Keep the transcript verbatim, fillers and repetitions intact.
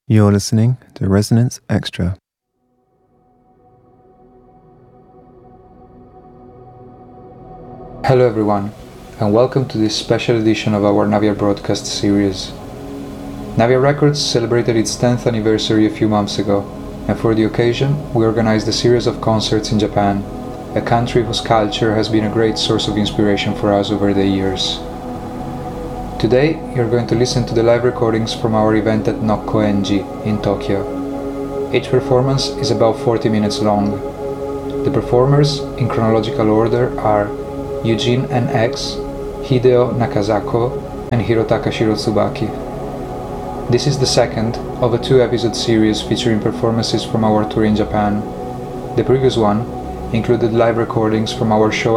You're listening to Resonance Extra. Hello everyone, and welcome to this special edition of our Navia broadcast series. Navia Records celebrated its tenth anniversary a few months ago, and for the occasion we organized a series of concerts in Japan, a country whose culture has been a great source of inspiration for us over the years. Today you're going to listen to the live recordings from our event at Nokko-enji in Tokyo. Each performance is about forty minutes long. The performers, in chronological order, are Eugene N X, Hideo Nakazako, and Hirotaka Shirotsubaki. This is the second of a two-episode series featuring performances from our tour in Japan. The previous one included live recordings from our show